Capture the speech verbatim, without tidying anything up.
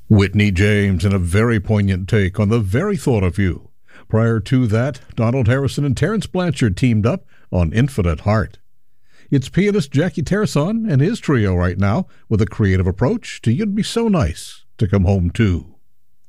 Whitney James in a very poignant take on the very thought of you. Prior to that, Donald Harrison and Terence Blanchard teamed up on Infinite Heart. It's pianist Jackie Terson and his trio right now with a creative approach to You'd Be So Nice to Come Home To.